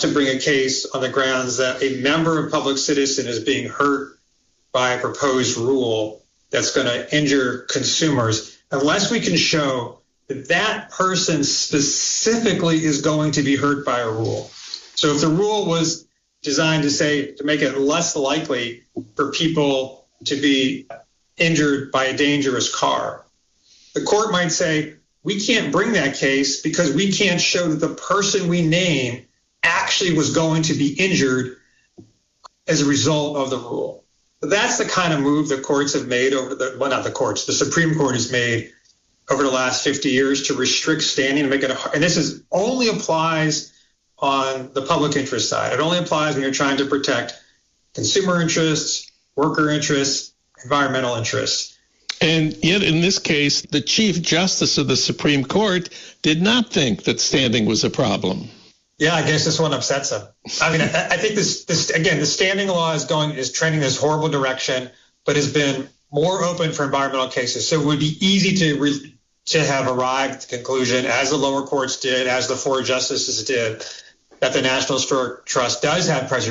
to bring a case on the grounds that a member of public citizen is being hurt by a proposed rule that's going to injure consumers, unless we can show that that person specifically is going to be hurt by a rule. So if the rule was designed to make it less likely for people to be injured by a dangerous car, the court might say, we can't bring that case because we can't show that the person we name actually was going to be injured as a result of the rule. But that's the kind of move the courts have made the Supreme Court has made over the last 50 years to restrict standing, to make it and this only applies on the public interest side. It only applies when you're trying to protect consumer interests, worker interests, environmental interests. And yet in this case, the Chief Justice of the Supreme Court did not think that standing was a problem. Yeah, I guess this one upsets him. I mean, I think this again, the standing law is trending this horrible direction, but has been more open for environmental cases. So it would be easy to have arrived at the conclusion, as the lower courts did, as the 4 justices did, that the National Historic Trust does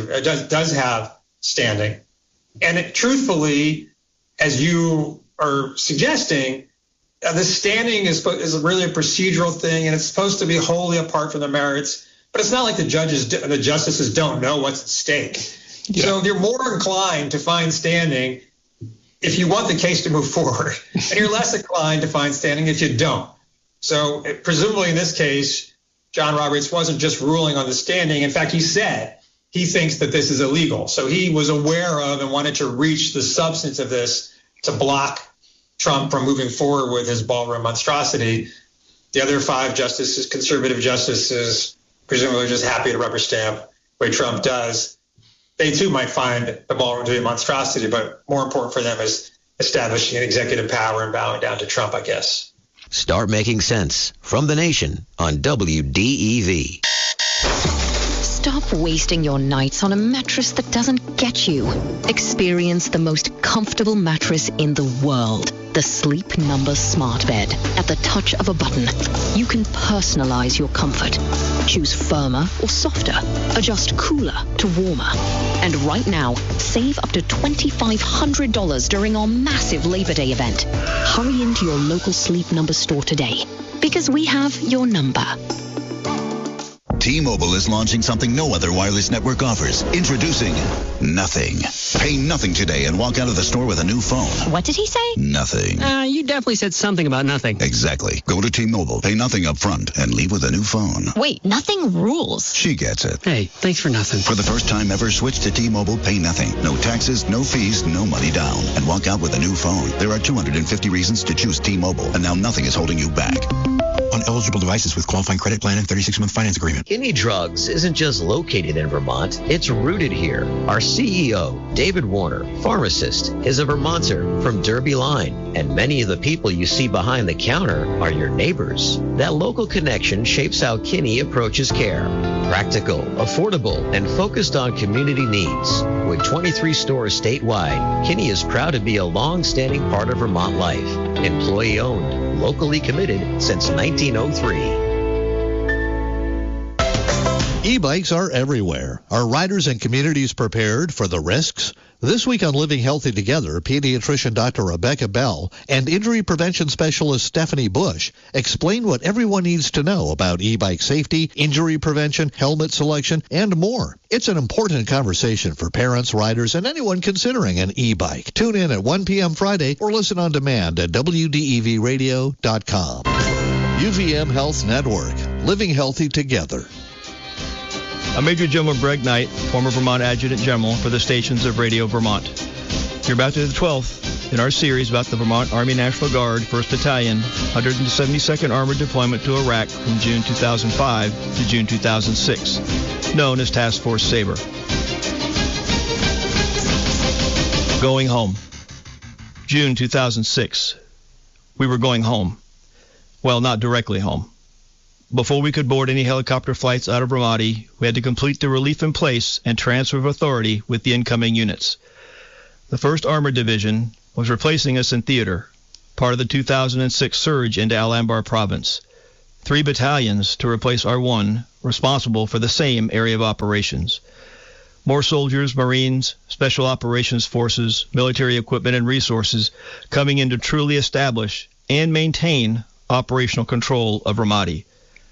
have standing. And truthfully, as you are suggesting, the standing is really a procedural thing, and it's supposed to be wholly apart from the merits. But it's not like the justices don't know what's at stake. Yeah. So you're more inclined to find standing if you want the case to move forward, and you're less inclined to find standing if you don't. So presumably in this case, John Roberts wasn't just ruling on the standing. In fact, he said he thinks that this is illegal. So he was aware of and wanted to reach the substance of this to block Trump from moving forward with his ballroom monstrosity. The other 5 justices, conservative justices, presumably just happy to rubber stamp the way Trump does. They too might find the ballroom to be a monstrosity, but more important for them is establishing an executive power and bowing down to Trump, I guess. Start making sense from The Nation on WDEV. Stop wasting your nights on a mattress that doesn't get you. Experience the most comfortable mattress in the world. The Sleep Number Smart Bed. At the touch of a button, you can personalize your comfort. Choose firmer or softer. Adjust cooler to warmer. And right now, save up to $2,500 during our massive Labor Day event. Hurry into your local Sleep Number store today, because we have your number. T-Mobile is launching something no other wireless network offers. Introducing Nothing. Pay nothing today and walk out of the store with a new phone. What did he say? Nothing. You definitely said something about nothing. Exactly. Go to T-Mobile, pay nothing up front, and leave with a new phone. Wait, nothing rules. She gets it. Hey, thanks for nothing. For the first time ever, switch to T-Mobile, pay nothing. No taxes, no fees, no money down. And walk out with a new phone. There are 250 reasons to choose T-Mobile, and now nothing is holding you back. On eligible devices with qualifying credit plan and 36-month finance agreement. Kinney Drugs isn't just located in Vermont, it's rooted here. Our CEO, David Warner, pharmacist, is a Vermonter from Derby Line, and many of the people you see behind the counter are your neighbors. That local connection shapes how Kinney approaches care. Practical, affordable, and focused on community needs. With 23 stores statewide, Kinney is proud to be a long-standing part of Vermont life. Employee-owned, locally committed since 1903. E-bikes are everywhere. Are riders and communities prepared for the risks? This week on Living Healthy Together, pediatrician Dr. Rebecca Bell and injury prevention specialist Stephanie Bush explain what everyone needs to know about e-bike safety, injury prevention, helmet selection, and more. It's an important conversation for parents, riders, and anyone considering an e-bike. Tune in at 1 p.m. Friday or listen on demand at WDEVradio.com. UVM Health Network. Living Healthy Together. I'm Major General Greg Knight, former Vermont Adjutant General for the stations of Radio Vermont. You're about to the 12th in our series about the Vermont Army National Guard 1st Battalion, 172nd Armored Deployment to Iraq from June 2005 to June 2006, known as Task Force Sabre. Going home. June 2006. We were going home. Well, not directly home. Before we could board any helicopter flights out of Ramadi, we had to complete the relief in place and transfer of authority with the incoming units. The 1st Armored Division was replacing us in theater, part of the 2006 surge into Al Anbar province. 3 battalions to replace our 1, responsible for the same area of operations. More soldiers, Marines, Special Operations Forces, military equipment and resources coming in to truly establish and maintain operational control of Ramadi.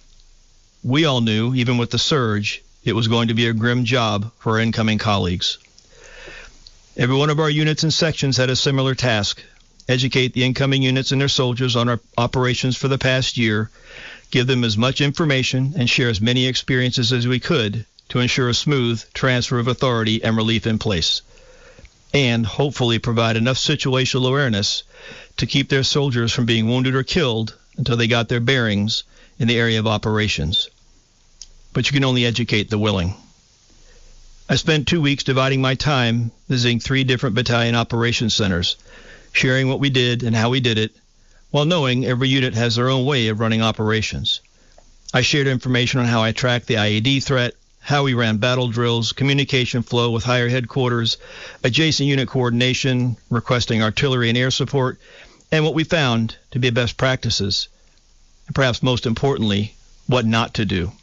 We all knew, even with the surge, it was going to be a grim job for our incoming colleagues. Every one of our units and sections had a similar task: educate the incoming units and their soldiers on our operations for the past year, give them as much information, and share as many experiences as we could to ensure a smooth transfer of authority and relief in place, and hopefully provide enough situational awareness to keep their soldiers from being wounded or killed until they got their bearings in the area of operations. But you can only educate the willing. I spent 2 weeks dividing my time visiting 3 different battalion operations centers, sharing what we did and how we did it, while knowing every unit has their own way of running operations. I shared information on how I tracked the IED threat, how we ran battle drills, communication flow with higher headquarters, adjacent unit coordination, requesting artillery and air support, and what we found to be best practices, and perhaps most importantly, what not to do.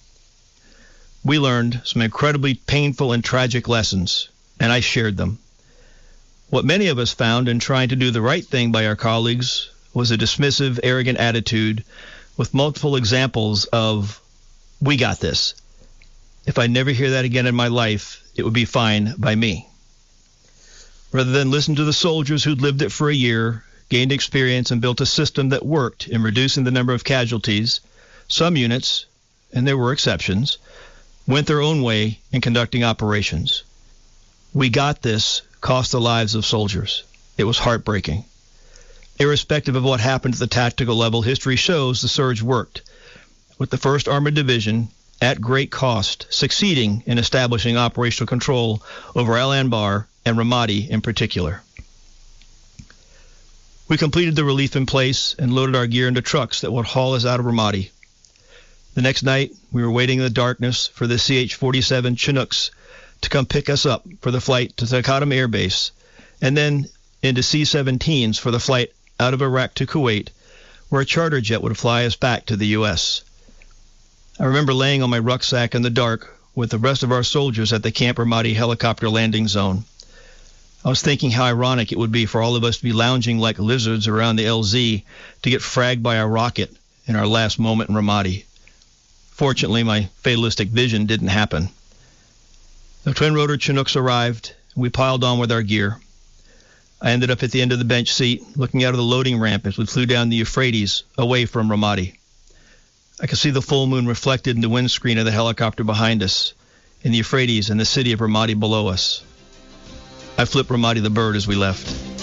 We learned some incredibly painful and tragic lessons, and I shared them. What many of us found in trying to do the right thing by our colleagues was a dismissive, arrogant attitude with multiple examples of, "We got this. If I never hear that again in my life, it would be fine by me." Rather than listen to the soldiers who'd lived it for a year, gained experience, and built a system that worked in reducing the number of casualties, some units, and there were exceptions, went their own way in conducting operations. "We got this" cost the lives of soldiers. It was heartbreaking. Irrespective of what happened at the tactical level, history shows the surge worked, with the 1st Armored Division, at great cost, succeeding in establishing operational control over Al Anbar and Ramadi in particular. We completed the relief in place and loaded our gear into trucks that would haul us out of Ramadi. The next night, we were waiting in the darkness for the CH-47 Chinooks to come pick us up for the flight to Taqadum Air Base, and then into C-17s for the flight out of Iraq to Kuwait, where a charter jet would fly us back to the U.S. I remember laying on my rucksack in the dark with the rest of our soldiers at the Camp Ramadi helicopter landing zone. I was thinking how ironic it would be for all of us to be lounging like lizards around the LZ to get fragged by a rocket in our last moment in Ramadi. Fortunately, my fatalistic vision didn't happen. The twin-rotor Chinooks arrived, and we piled on with our gear. I ended up at the end of the bench seat, looking out of the loading ramp as we flew down the Euphrates, away from Ramadi. I could see the full moon reflected in the windscreen of the helicopter behind us, in the Euphrates and the city of Ramadi below us. I flipped Ramadi the bird as we left.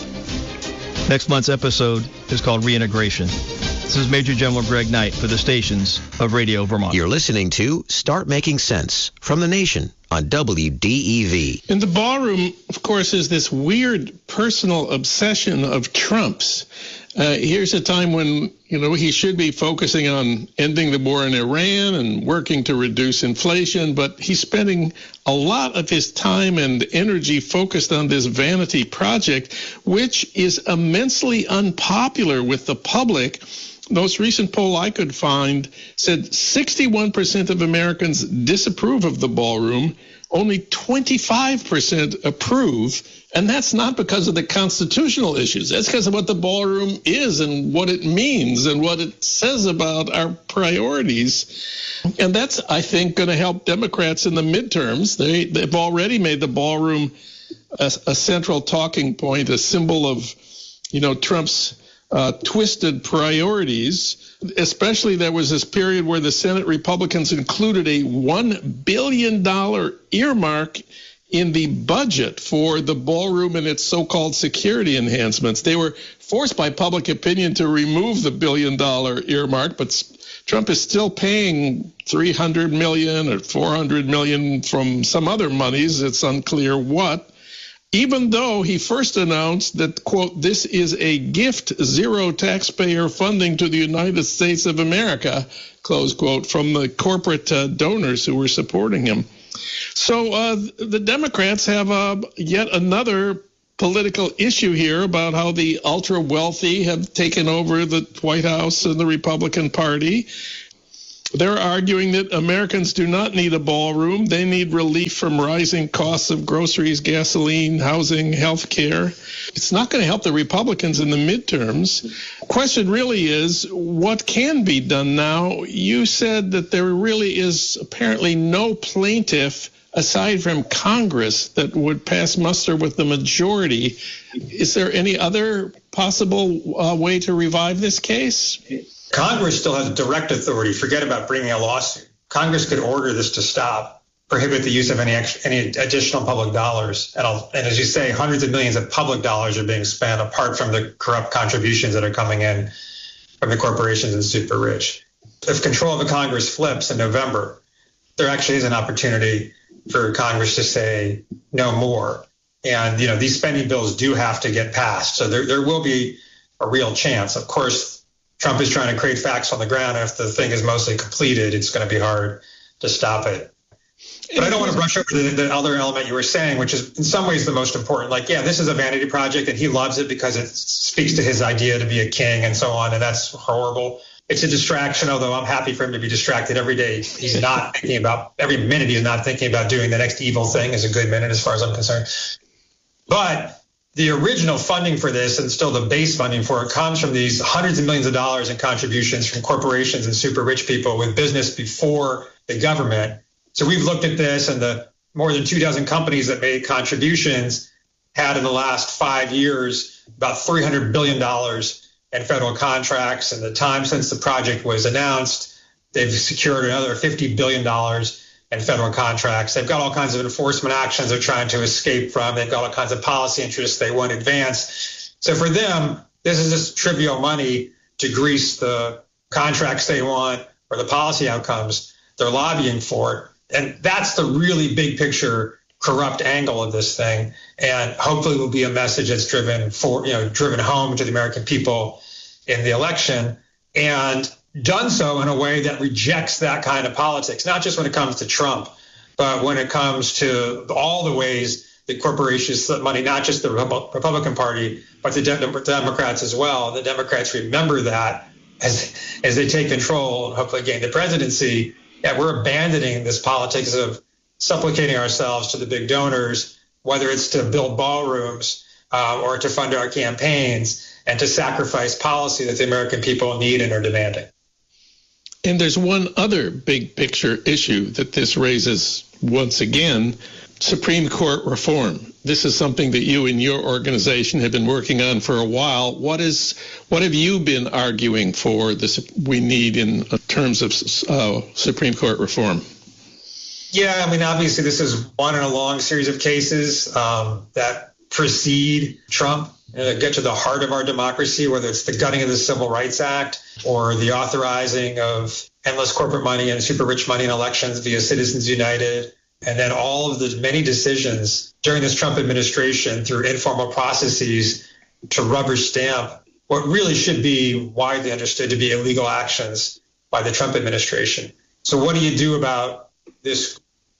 Next month's episode is called Reintegration. This is Major General Greg Knight for the stations of Radio Vermont. You're listening to Start Making Sense from the Nation on WDEV. In the ballroom, of course, is this weird personal obsession of Trump's. Here's a time when, he should be focusing on ending the war in Iran and working to reduce inflation, but he's spending a lot of his time and energy focused on this vanity project, which is immensely unpopular with the public. Most recent poll I could find said 61% of Americans disapprove of the ballroom, only 25% approve, and that's not because of the constitutional issues. That's because of what the ballroom is and what it means and what it says about our priorities. And that's, I think, going to help Democrats in the midterms. They've already made the ballroom a central talking point, a symbol of, Trump's twisted priorities. Especially there was this period where the Senate Republicans included a $1 billion earmark in the budget for the ballroom and its so-called security enhancements. They were forced by public opinion to remove the $1 billion earmark, but Trump is still paying $300 million or $400 million from some other monies. It's unclear what. Even though he first announced that, quote, this is a gift, zero taxpayer funding to the United States of America, close quote, from the corporate donors who were supporting him. So the Democrats have yet another political issue here about how the ultra wealthy have taken over the White House and the Republican Party. They're arguing that Americans do not need a ballroom. They need relief from rising costs of groceries, gasoline, housing, health care. It's not going to help the Republicans in the midterms. Question really is, what can be done now? You said that there really is apparently no plaintiff aside from Congress that would pass muster with the majority. Is there any other possible way to revive this case? Congress still has direct authority. Forget about bringing a lawsuit. Congress could order this to stop, prohibit the use of any additional public dollars. And as you say, hundreds of millions of public dollars are being spent apart from the corrupt contributions that are coming in from the corporations and super rich. If control of the Congress flips in November, there actually is an opportunity for Congress to say no more. And, these spending bills do have to get passed. So there will be a real chance. Of course, Trump is trying to create facts on the ground. If the thing is mostly completed, it's going to be hard to stop it. But I don't want to brush over the other element you were saying, which is in some ways the most important. This is a vanity project, and he loves it because it speaks to his idea to be a king and so on, and that's horrible. It's a distraction, although I'm happy for him to be distracted every day. He's not thinking about, every minute he's not thinking about doing the next evil thing is a good minute as far as I'm concerned. But the original funding for this, and still the base funding for it, comes from these hundreds of millions of dollars in contributions from corporations and super rich people with business before the government. So we've looked at this, and the more than 24 companies that made contributions had in the last 5 years about $300 billion in federal contracts. And the time since the project was announced, they've secured another $50 billion and federal contracts. They've got all kinds of enforcement actions they're trying to escape from. They've got all kinds of policy interests they want to advance. So for them, this is just trivial money to grease the contracts they want or the policy outcomes they're lobbying for. And that's the really big picture corrupt angle of this thing. And hopefully will be a message that's driven home to the American people in the election, and done so in a way that rejects that kind of politics, not just when it comes to Trump, but when it comes to all the ways that corporations slip money, not just the Republican Party, but the Democrats as well. The Democrats remember that as they take control and hopefully gain the presidency, that we're abandoning this politics of supplicating ourselves to the big donors, whether it's to build ballrooms or to fund our campaigns, and to sacrifice policy that the American people need and are demanding. And there's one other big picture issue that this raises once again, Supreme Court reform. This is something that you and your organization have been working on for a while. What have you been arguing for we need in terms of Supreme Court reform? Yeah, obviously this is one in a long series of cases that precede Trump, get to the heart of our democracy, whether it's the gutting of the Civil Rights Act or the authorizing of endless corporate money and super rich money in elections via Citizens United, and then all of the many decisions during this Trump administration through informal processes to rubber stamp what really should be widely understood to be illegal actions by the Trump administration. So what do you do about this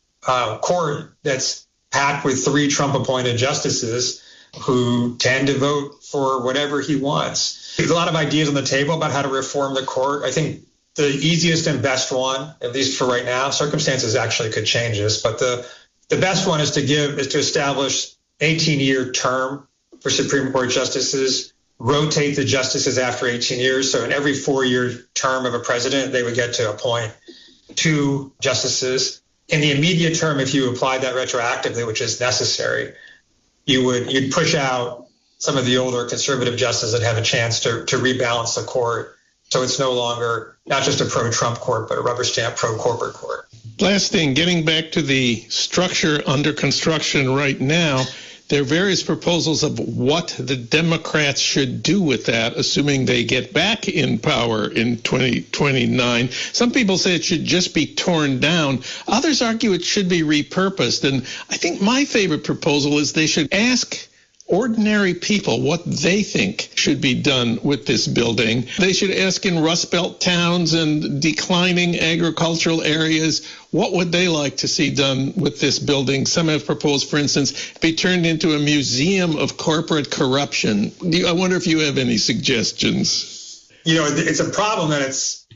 court that's packed with 3 Trump-appointed justices who tend to vote for whatever he wants? There's a lot of ideas on the table about how to reform the court. I think the easiest and best one, at least for right now, circumstances actually could change this, but the best one is to establish 18-year term for Supreme Court justices, rotate the justices after 18 years. So in every 4-year term of a president, they would get to appoint 2 justices. In the immediate term, if you applied that retroactively, which is necessary, you'd push out some of the older conservative justices that have a chance to rebalance the court. So it's no longer not just a pro-Trump court, but a rubber stamp pro-corporate court. Last thing, getting back to the structure under construction right now, there are various proposals of what the Democrats should do with that, assuming they get back in power in 2029. Some people say it should just be torn down. Others argue it should be repurposed. And I think my favorite proposal is they should ask ordinary people what they think should be done with this building. They should ask in Rust Belt towns and declining agricultural areas, what would they like to see done with this building? Some have proposed, for instance, be turned into a museum of corporate corruption. I wonder if you have any suggestions. It's a problem that it's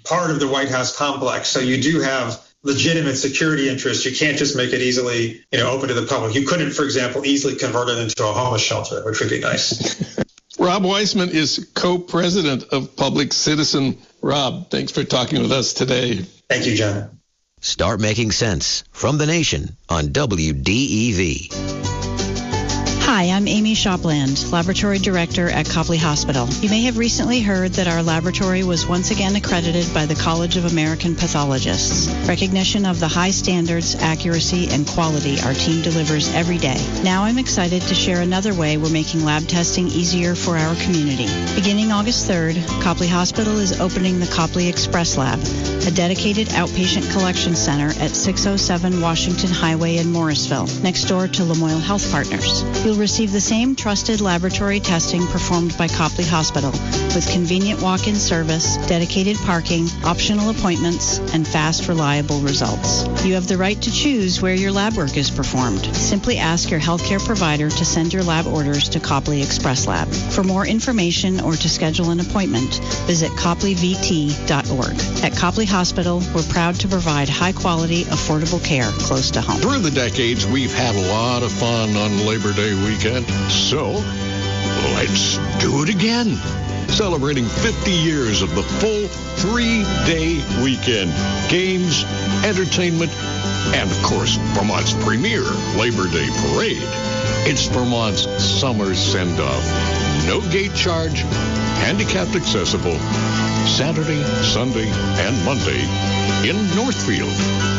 part of the White House complex. So you do have legitimate security interests. You can't just make it easily, open to the public. You couldn't, for example, easily convert it into a homeless shelter, which would be nice. Rob Weissman is co-president of Public Citizen. Rob, thanks for talking with us today. Thank you, John. Start Making Sense from The Nation on WDEV. Hi, I'm Amy Shopland, Laboratory Director at Copley Hospital. You may have recently heard that our laboratory was once again accredited by the College of American Pathologists. Recognition of the high standards, accuracy, and quality our team delivers every day. Now I'm excited to share another way we're making lab testing easier for our community. Beginning August 3rd, Copley Hospital is opening the Copley Express Lab, a dedicated outpatient collection center at 607 Washington Highway in Morrisville, next door to Lamoille Health Partners. You'll receive the same trusted laboratory testing performed by Copley Hospital, with convenient walk-in service, dedicated parking, optional appointments, and fast, reliable results. You have the right to choose where your lab work is performed. Simply ask your healthcare provider to send your lab orders to Copley Express Lab. For more information or to schedule an appointment, visit copleyvt.org. At Copley Hospital, we're proud to provide high-quality, affordable care close to home. Through the decades, we've had a lot of fun on Labor Day weekend, so let's do it again. Celebrating 50 years of the full 3-day weekend. Games, entertainment, and of course, Vermont's premier Labor Day parade. It's Vermont's summer send-off. No gate charge, handicapped accessible, Saturday, Sunday, and Monday in Northfield.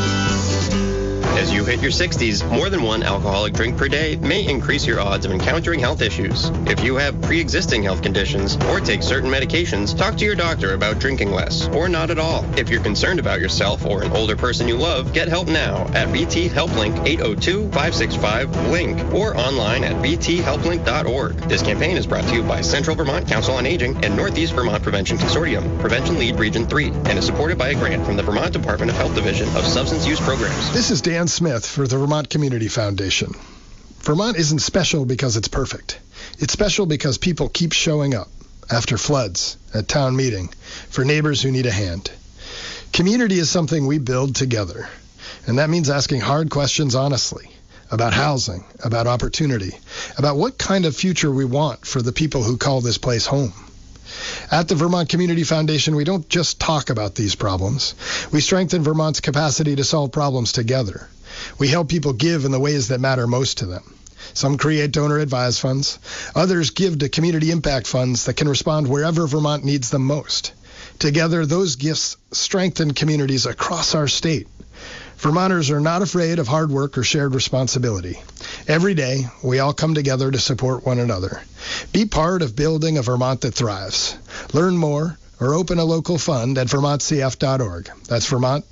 As you hit your 60s, more than one alcoholic drink per day may increase your odds of encountering health issues. If you have pre-existing health conditions or take certain medications, talk to your doctor about drinking less or not at all. If you're concerned about yourself or an older person you love, get help now at VT HelpLink 802-565-LINK or online at vthelplink.org. This campaign is brought to you by Central Vermont Council on Aging and Northeast Vermont Prevention Consortium, Prevention Lead Region 3, and is supported by a grant from the Vermont Department of Health Division of Substance Use Programs. This is Dan Smith for the Vermont Community Foundation. Vermont isn't special because it's perfect. It's special because people keep showing up after floods, at town meeting, for neighbors who need a hand. Community is something we build together, and that means asking hard questions honestly about housing, about opportunity, about what kind of future we want for the people who call this place home. At the Vermont Community Foundation, we don't just talk about these problems. We strengthen Vermont's capacity to solve problems together. We help people give in the ways that matter most to them. Some create donor-advised funds. Others give to community impact funds that can respond wherever Vermont needs them most. Together, those gifts strengthen communities across our state. Vermonters are not afraid of hard work or shared responsibility. Every day, we all come together to support one another. Be part of building a Vermont that thrives. Learn more or open a local fund at vermontcf.org. That's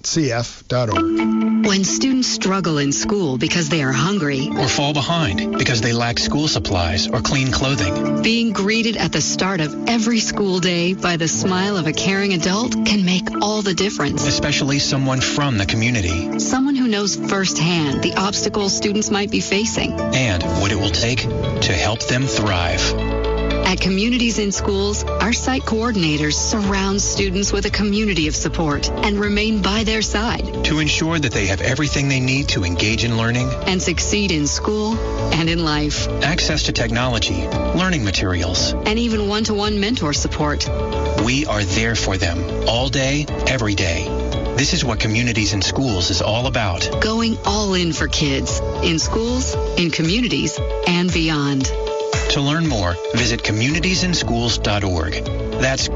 vermontcf.org. When students struggle in school because they are hungry or fall behind because they lack school supplies or clean clothing, being greeted at the start of every school day by the smile of a caring adult can make all the difference. Especially someone from the community. Someone who knows firsthand the obstacles students might be facing and what it will take to help them thrive. At Communities in Schools, our site coordinators surround students with a community of support and remain by their side to ensure that they have everything they need to engage in learning and succeed in school and in life. Access to technology, learning materials, and even one-to-one mentor support. We are there for them all day, every day. This is what Communities in Schools is all about. Going all in for kids, in schools, in communities, and beyond. To learn more, visit communitiesinschools.org. That's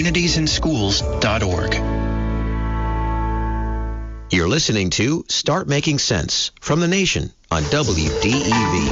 communitiesinschools.org. You're listening to Start Making Sense from The Nation on WDEV.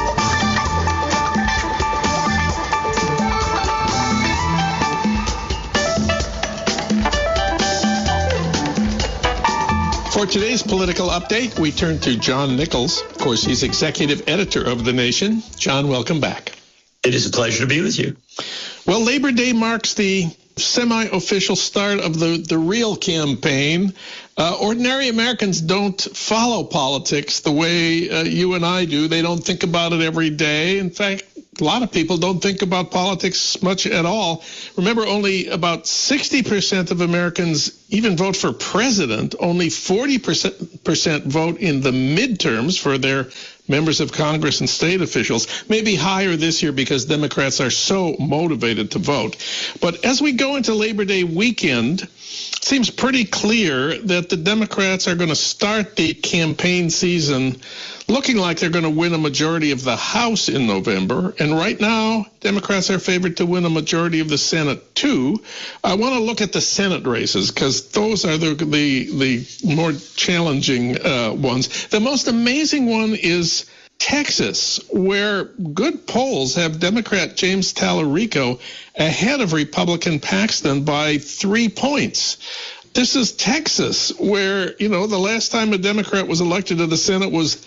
For today's political update, we turn to John Nichols. Of course, he's executive editor of The Nation. John, welcome back. It is a pleasure to be with you. Well, Labor Day marks the semi-official start of the real campaign. Ordinary Americans don't follow politics the way you and I do. They don't think about it every day. In fact, a lot of people don't think about politics much at all. Remember, only about 60% of Americans even vote for president. Only 40% vote in the midterms for their members of Congress and state officials. Maybe higher this year because Democrats are so motivated to vote. But as we go into Labor Day weekend, it seems pretty clear that the Democrats are going to start the campaign season looking like they're going to win a majority of the House in November. And right now, Democrats are favored to win a majority of the Senate, too. I want to look at the Senate races because those are the more challenging ones. The most amazing one is Texas, where good polls have Democrat James Tallarico ahead of Republican Paxton by 3 points. This is Texas, where, the last time a Democrat was elected to the Senate was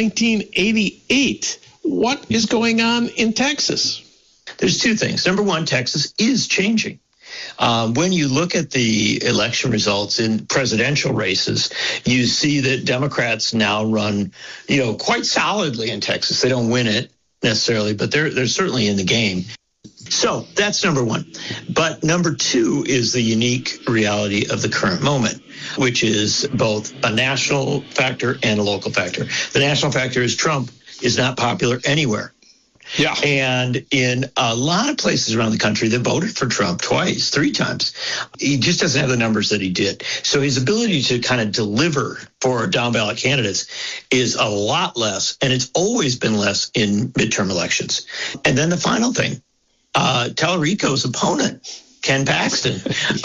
1988. What is going on in Texas? There's two things. Number one, Texas is changing. When you look at the election results in presidential races, you see that Democrats now run, quite solidly in Texas. They don't win it necessarily, but they're certainly in the game. So that's number one. But number two is the unique reality of the current moment, which is both a national factor and a local factor. The national factor is Trump is not popular anywhere. Yeah. And in a lot of places around the country that voted for Trump twice, 3 times, he just doesn't have the numbers that he did. So his ability to kind of deliver for down ballot candidates is a lot less, and it's always been less in midterm elections. And then the final thing, Tallarico's opponent, Ken Paxton,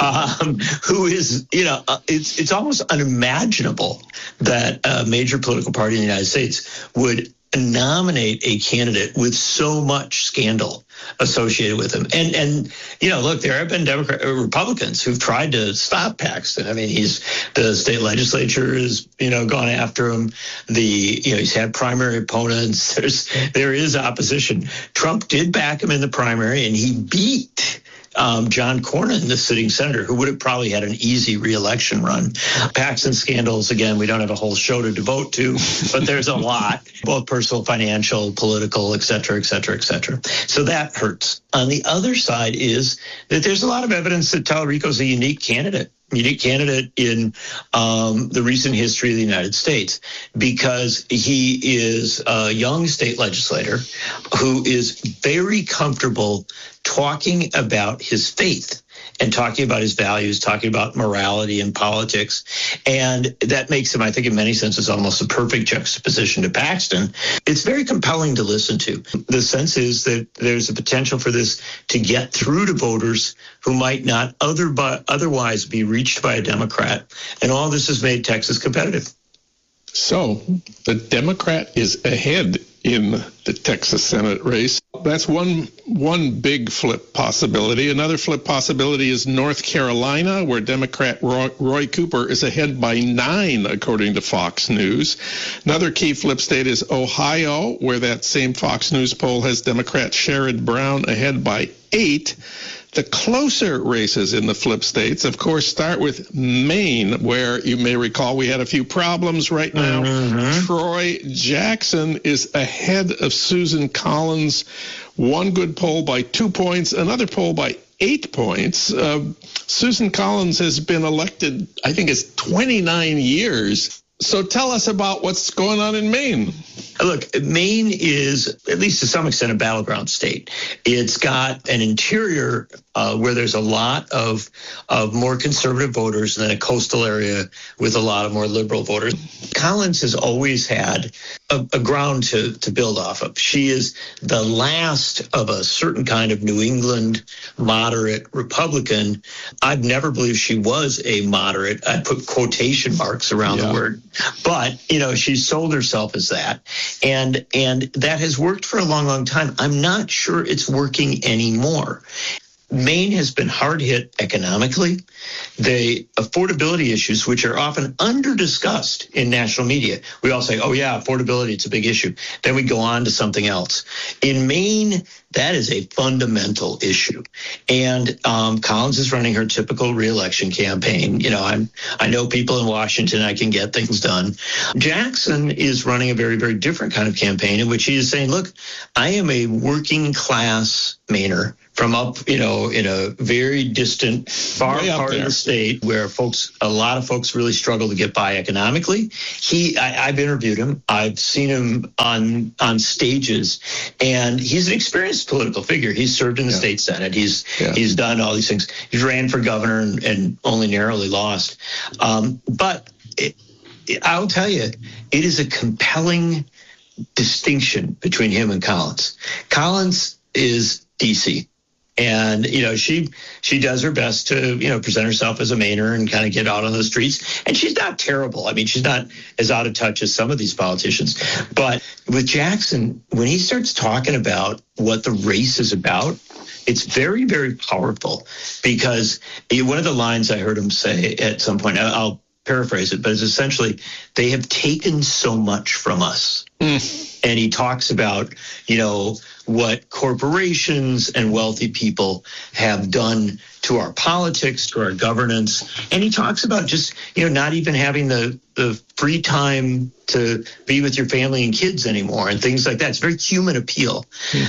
who is, it's almost unimaginable that a major political party in the United States would nominate a candidate with so much scandal associated with him. And look, there have been Republicans who've tried to stop Paxton. I mean, the state legislature has, gone after him. He's had primary opponents. There is opposition. Trump did back him in the primary, and he beat John Cornyn, the sitting senator, who would have probably had an easy re-election run. Paxton scandals, again, we don't have a whole show to devote to, but there's a lot, both personal, financial, political, et cetera, et cetera, et cetera. So that hurts. On the other side is that there's a lot of evidence that Tallarico's a unique candidate in the recent history of the United States, because he is a young state legislator who is very comfortable talking about his faith and talking about his values, talking about morality and politics. And that makes him, I think, in many senses, almost a perfect juxtaposition to Paxton. It's very compelling to listen to. The sense is that there's a potential for this to get through to voters who might not otherwise be reached by a Democrat. And all this has made Texas competitive. So the Democrat is ahead in the Texas Senate race. That's one big flip possibility. Another flip possibility is North Carolina, where Democrat Roy Cooper is ahead by 9, according to Fox News. Another key flip state is Ohio, where that same Fox News poll has Democrat Sherrod Brown ahead by 8. The closer races in the flip states, of course, start with Maine, where you may recall we had a few problems right now. Mm-hmm. Troy Jackson is ahead of Susan Collins. One good poll by 2 points, another poll by 8 points. Susan Collins has been elected, I think it's 29 years. So tell us about what's going on in Maine. Look, Maine is, at least to some extent, a battleground state. It's got an interior where there's a lot of more conservative voters and then a coastal area with a lot of more liberal voters. Collins has always had a ground to build off of. She is the last of a certain kind of New England moderate Republican. I've never believed she was a moderate. I put quotation marks around the word. But, she sold herself as that. And that has worked for a long, long time. I'm not sure it's working anymore. Maine has been hard hit economically. The affordability issues, which are often under-discussed in national media. We all say, oh, yeah, affordability, it's a big issue. Then we go on to something else. In Maine, that is a fundamental issue. And Collins is running her typical reelection campaign. I know people in Washington, I can get things done. Jackson is running a very, very different kind of campaign in which he is saying, look, I am a working class Mainer, from up, in a very distant, far part of the state where a lot of folks really struggle to get by economically. I've interviewed him. I've seen him on stages, and he's an experienced political figure. He's served in the state Senate. He's done all these things. He ran for governor and only narrowly lost. But I'll tell you, it is a compelling distinction between him and Collins. Collins is DC. And, she does her best to, present herself as a Mainer and kind of get out on the streets. And she's not terrible. I mean, she's not as out of touch as some of these politicians. But with Jackson, when he starts talking about what the race is about, it's very, very powerful, because one of the lines I heard him say at some point, I'll paraphrase it, but it's essentially, they have taken so much from us. And he talks about, what corporations and wealthy people have done to our politics, to our governance. And he talks about just, not even having the free time to be with your family and kids anymore and things like that. It's very human appeal.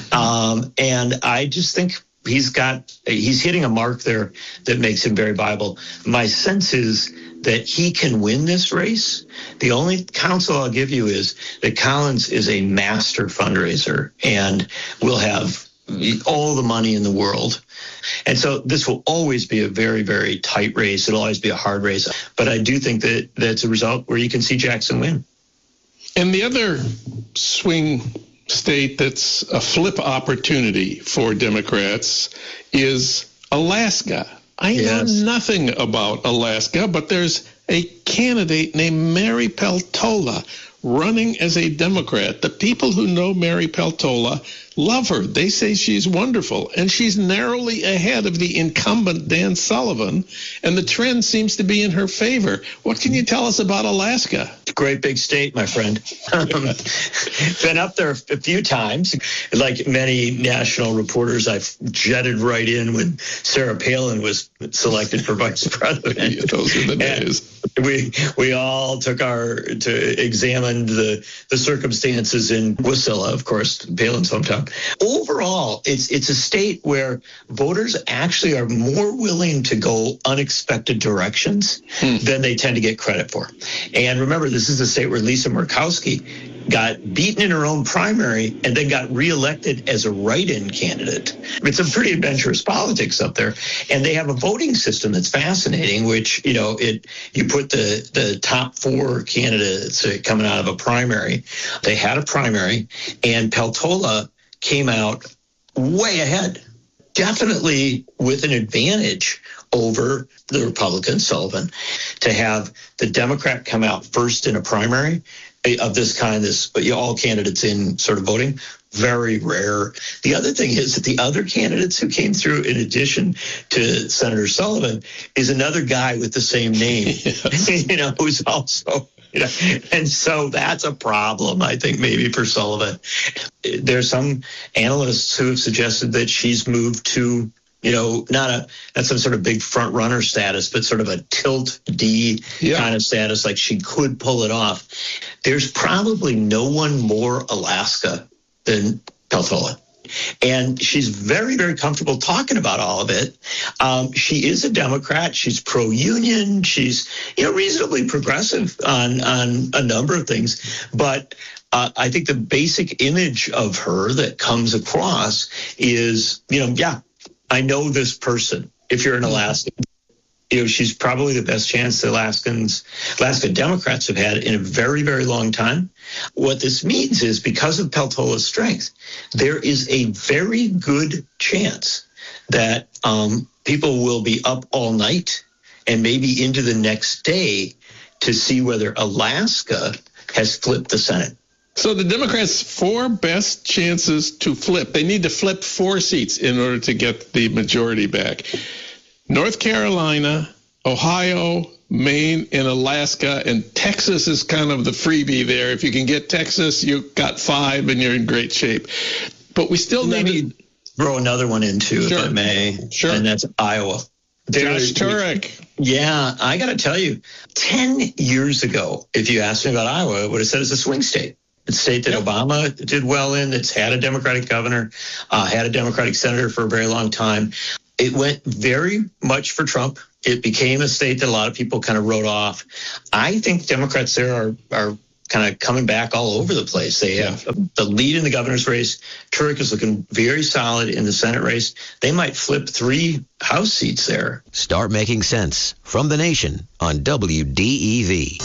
And I just think he's hitting a mark there that makes him very viable. My sense is that he can win this race. The only counsel I'll give you is that Collins is a master fundraiser and will have all the money in the world. And so this will always be a very, very tight race. It'll always be a hard race. But I do think that that's a result where you can see Jackson win. And the other swing state that's a flip opportunity for Democrats is Alaska. I know nothing about Alaska, but there's a candidate named Mary Peltola running as a Democrat. The people who know Mary Peltola love her. They say she's wonderful, and she's narrowly ahead of the incumbent Dan Sullivan, and the trend seems to be in her favor. What can you tell us about Alaska? Great big state, my friend. Been up there a few times. Like many national reporters, I've jetted right in when Sarah Palin was selected for vice president. Those are the days. We all took to examine the circumstances in Wasilla, of course, Palin's hometown. Overall, it's a state where voters actually are more willing to go unexpected directions than they tend to get credit for. And remember, this is a state where Lisa Murkowski got beaten in her own primary and then got reelected as a write-in candidate. It's a pretty adventurous politics up there. And they have a voting system that's fascinating, which, you put the top 4 candidates coming out of a primary. They had a primary, and Peltola came out way ahead, definitely with an advantage over the Republican Sullivan. To have the Democrat come out first in a primary of this kind, all candidates in sort of voting, very rare. The other thing is that the other candidates who came through, in addition to Senator Sullivan, is another guy with the same name, who's also, and so that's a problem, I think, maybe for Sullivan. There's some analysts who have suggested that she's moved to, not some sort of big front runner status, but sort of a tilt D kind of status, like she could pull it off. There's probably no one more Alaska than Peltola. And she's very, very comfortable talking about all of it. She is a Democrat. She's pro-union. She's, reasonably progressive on a number of things. But I think the basic image of her that comes across is, I know this person. If you're an Alaskan, she's probably the best chance the Alaska Democrats have had in a very, very long time. What this means is, because of Peltola's strength, there is a very good chance that people will be up all night and maybe into the next day to see whether Alaska has flipped the Senate. So the Democrats' 4 best chances to flip. They need to flip 4 seats in order to get the majority back. North Carolina, Ohio, Maine, and Alaska, and Texas is kind of the freebie there. If you can get Texas, you've got 5 and you're in great shape. But we still need to throw another one in too, if I may. Sure. And that's Iowa. Josh Turek. Yeah, I got to tell you, 10 years ago, if you asked me about Iowa, I would have said it's a swing state. a state that Obama did well in, that's had a Democratic governor, had a Democratic senator for a very long time. It went very much for Trump. It became a state that a lot of people kind of wrote off. I think Democrats there are kind of coming back all over the place. They have the lead in the governor's race. Turek is looking very solid in the Senate race. They might flip 3 House seats there. Start making sense from the nation on WDEV.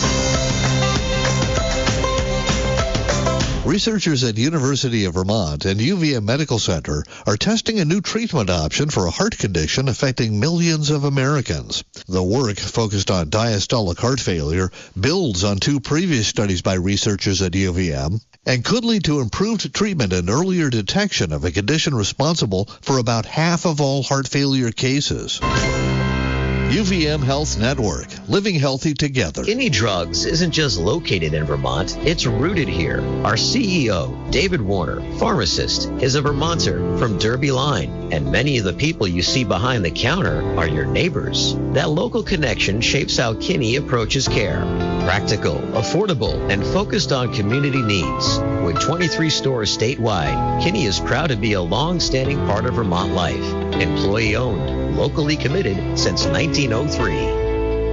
Researchers at University of Vermont and UVM Medical Center are testing a new treatment option for a heart condition affecting millions of Americans. The work, focused on diastolic heart failure, builds on 2 previous studies by researchers at UVM and could lead to improved treatment and earlier detection of a condition responsible for about half of all heart failure cases. UVM Health Network, living healthy together. Kinney Drugs isn't just located in Vermont, it's rooted here. Our CEO, David Warner, pharmacist, is a Vermonter from Derby Line, and many of the people you see behind the counter are your neighbors. That local connection shapes how Kinney approaches care. Practical, affordable, and focused on community needs. With 23 stores statewide, Kinney is proud to be a long-standing part of Vermont life. Employee-owned, locally committed since 1903.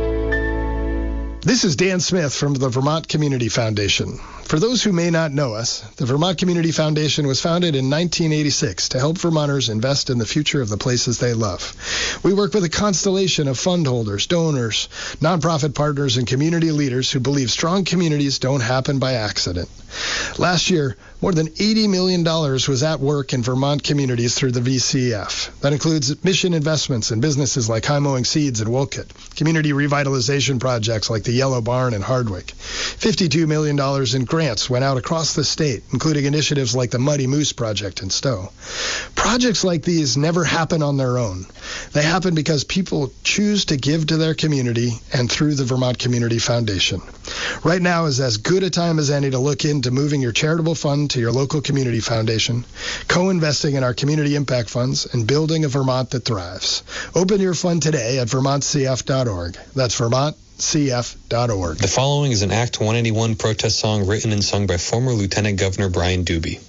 This is Dan Smith from the Vermont Community Foundation. For those who may not know us, the Vermont Community Foundation was founded in 1986 to help Vermonters invest in the future of the places they love. We work with a constellation of fund holders, donors, nonprofit partners, and community leaders who believe strong communities don't happen by accident. Last year, more than $80 million was at work in Vermont communities through the VCF. That includes mission investments in businesses like High Mowing Seeds in Wolcott, community revitalization projects like the Yellow Barn in Hardwick. $52 million in grants went out across the state, including initiatives like the Muddy Moose Project in Stowe. Projects like these never happen on their own. They happen because people choose to give to their community and through the Vermont Community Foundation. Right now is as good a time as any to look into moving your charitable fund to your local community foundation, co-investing in our community impact funds, and building a Vermont that thrives. Open your fund today at vermontcf.org. That's vermontcf.org. The following is an Act 181 protest song written and sung by former Lieutenant Governor Brian Doobie.